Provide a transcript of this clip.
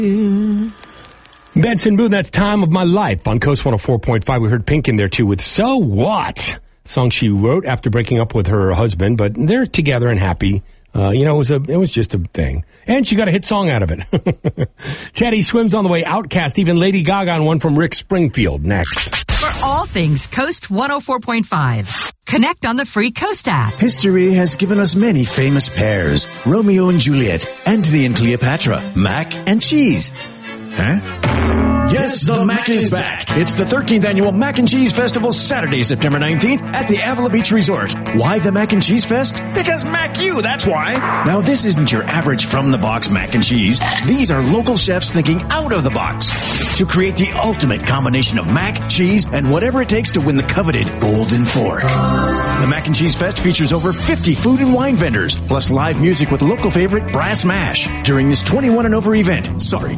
Benson Boone, that's Time of My Life on Coast 104.5. We heard Pink in there, too, with So What? Song she wrote after breaking up with her husband, but they're together and happy. It was just a thing. And she got a hit song out of it. Teddy Swims on the way. Outcast, even Lady Gaga on one from Rick Springfield. Next. For all things Coast 104.5, connect on the free Coast app. History has given us many famous pairs. Romeo and Juliet, Antony and Cleopatra, mac and cheese. Huh? Yes, the Mac is back. It's the 13th annual Mac and Cheese Festival, Saturday, September 19th at the Avila Beach Resort. Why the Mac and Cheese Fest? Because Mac you, that's why. Now, this isn't your average from-the-box mac and cheese. These are local chefs thinking out of the box to create the ultimate combination of mac, cheese, and whatever it takes to win the coveted Golden Fork. The Mac and Cheese Fest features over 50 food and wine vendors, plus live music with local favorite Brass Mash during this 21 and over event. Sorry,